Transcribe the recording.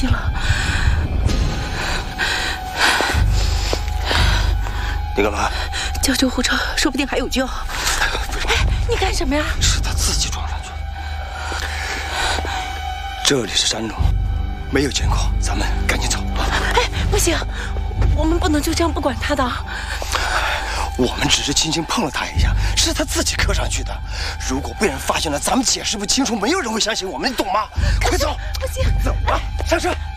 息了。 你干嘛？ 叫救护车，说不定还有救。 不用。 哎，你干什么呀？ 是他自己撞上去的。这里是山路，没有监控，咱们赶紧走。 哎，不行，我们不能就这样不管他的。 我们只是轻轻碰了他一下，是他自己磕上去的。如果被人发现了，咱们解释不清楚，没有人会相信我们，你懂吗？快走！ 不行， 走啊，上车。